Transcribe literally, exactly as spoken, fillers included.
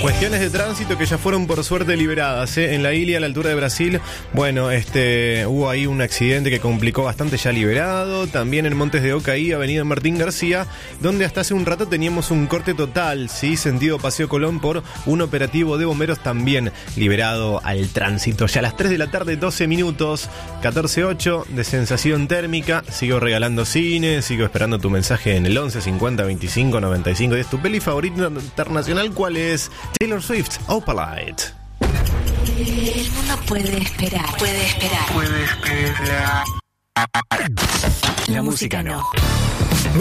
Cuestiones de tránsito que ya fueron por suerte liberadas, ¿eh? En la Ilia, a la altura de Brasil, bueno, este, hubo ahí un accidente que complicó bastante, ya liberado. También en Montes de Oca y Avenida Martín García, donde hasta hace un rato teníamos un corte total, sí, sentido Paseo Colón, por un operativo de bomberos, también liberado al tránsito. Ya a las tres de la tarde, doce minutos, catorce ocho de sensación térmica. Sigo regalando cine, sigo esperando tu mensaje en el once cincuenta veinticinco noventa y cinco diez. ¿Tu peli favorita internacional cuál es? Taylor Swift, Opalite. El mundo puede esperar, puede esperar. Puede esperar. La música no.